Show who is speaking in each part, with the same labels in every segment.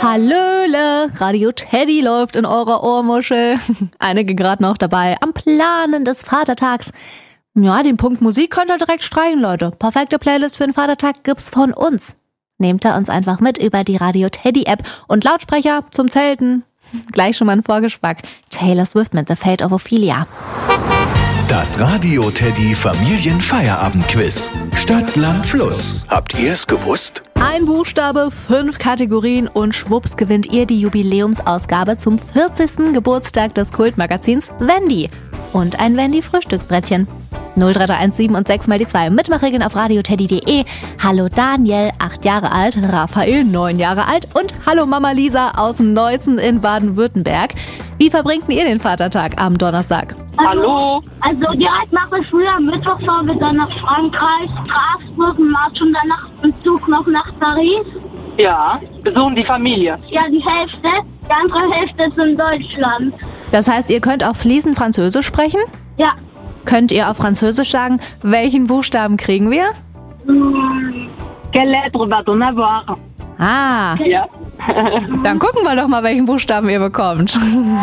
Speaker 1: Hallöle, Radio Teddy läuft in eurer Ohrmuschel. Einige gerade noch dabei am Planen des Vatertags. Ja, den Punkt Musik könnt ihr direkt streichen, Leute. Perfekte Playlist für den Vatertag gibt's von uns. Nehmt ihr uns einfach mit über die Radio Teddy App und Lautsprecher zum Zelten. Gleich schon mal ein Vorgeschmack. Taylor Swift mit The Fate of Ophelia.
Speaker 2: Das Radio Teddy Familienfeierabendquiz. Stadt, Land, Fluss. Habt ihr es gewusst?
Speaker 1: Ein Buchstabe, 5 Kategorien und schwupps gewinnt ihr die Jubiläumsausgabe zum 40. Geburtstag des Kultmagazins Wendy. Und ein Wendy-Frühstücksbrettchen. 03317 und 6 mal die 2. Mitmachregeln auf radioteddy.de. Hallo Daniel, 8 Jahre alt, Raphael, 9 Jahre alt und hallo Mama Lisa aus Neußen in Baden-Württemberg. Wie verbringt ihr den Vatertag am Donnerstag?
Speaker 3: Hallo.
Speaker 4: Also direkt nach der Schule am Mittwoch fahren wir dann nach Frankreich, Straßburg, Marsch und danach im Zug noch nach Paris.
Speaker 3: Ja, besuchen die Familie.
Speaker 4: Ja, die Hälfte. Die andere Hälfte ist in Deutschland.
Speaker 1: Das heißt, ihr könnt auch fließend Französisch sprechen?
Speaker 4: Ja.
Speaker 1: Könnt ihr auf Französisch sagen, welchen Buchstaben kriegen wir?
Speaker 3: Quelle lettre va-t-on avoir?
Speaker 1: Ah,
Speaker 3: Ja.
Speaker 1: dann gucken wir doch mal, welchen Buchstaben ihr bekommt.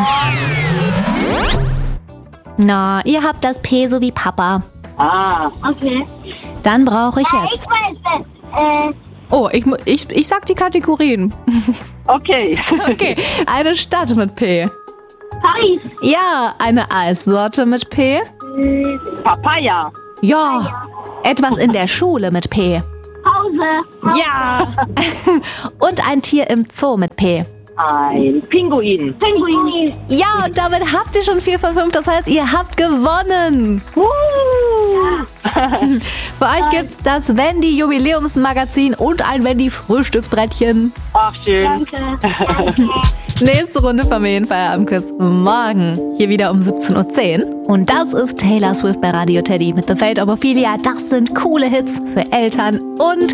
Speaker 1: Na, ihr habt das P so wie Papa.
Speaker 3: Ah,
Speaker 4: Okay.
Speaker 1: Dann brauche ich
Speaker 4: Ich
Speaker 1: jetzt...
Speaker 4: weiß es.
Speaker 1: Oh, ich sag die Kategorien.
Speaker 3: okay.
Speaker 1: Okay, eine Stadt mit P.
Speaker 4: Paris.
Speaker 1: Ja, eine Eissorte mit P.
Speaker 3: Papaya.
Speaker 1: Ja, etwas in der Schule mit P.
Speaker 4: Pause.
Speaker 1: Ja. Und ein Tier im Zoo mit P.
Speaker 3: Ein Pinguin.
Speaker 4: Pinguin.
Speaker 1: Ja, und damit habt ihr schon 4 von 5. Das heißt, ihr habt gewonnen. Für euch gibt's das Wendy Jubiläumsmagazin und ein Wendy Frühstücksbrettchen.
Speaker 3: Ach, schön.
Speaker 4: Danke.
Speaker 1: Nächste Runde Familienfeierabendquiz morgen. Hier wieder um 17:10 Uhr. Und das ist Taylor Swift bei Radio Teddy mit The Fate of Ophelia. Das sind coole Hits für Eltern und